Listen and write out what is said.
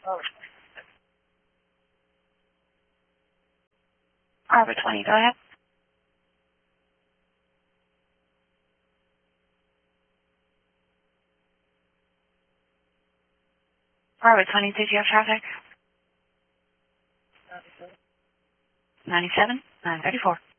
Arbor 20, go ahead. Arbor 20, did you have traffic? 97? 934.